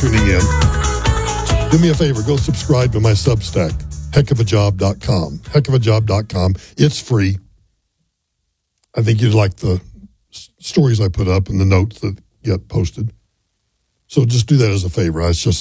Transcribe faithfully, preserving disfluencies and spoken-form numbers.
tuning in. Do me a favor, go subscribe to my Substack, heck of a job dot com. heck of a job dot com. It's free. I think you'd like the s- stories I put up and the notes that get posted. So just do that as a favor. It's just